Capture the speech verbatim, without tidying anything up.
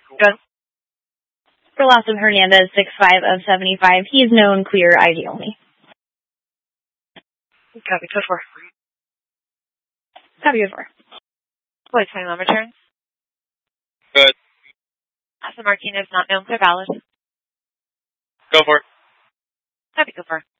Good. For loss of Hernandez, six five of seventy-five. He is known clear I D only. Copy, two four. Copy, two four. Voice time on return. Good. Asa Martinez not known, clear valid. Go for it. Copy, go for it.